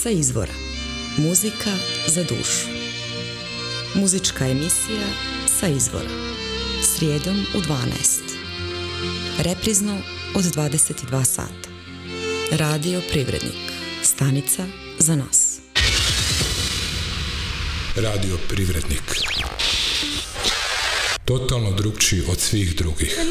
Sa izvora. Muzika za dušu. Muzička emisija Sa izvora. Srijedom u 12. Reprizno od 22 sata. Radio Privrednik. Stanica za nas. Radio Privrednik. Totalno drugčiji od svih drugih.